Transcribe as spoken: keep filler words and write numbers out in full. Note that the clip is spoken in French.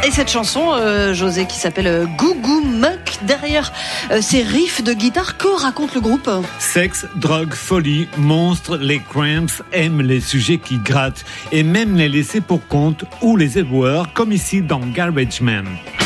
Et cette chanson, euh, José, qui s'appelle euh, Goo Goo Muck, derrière euh, ces riffs de guitare, que raconte le groupe ? Sexe, drogue, folie, monstres, les Cramps aiment les sujets qui grattent et même les laisser pour compte ou les éboueurs, comme ici dans Garbage Man.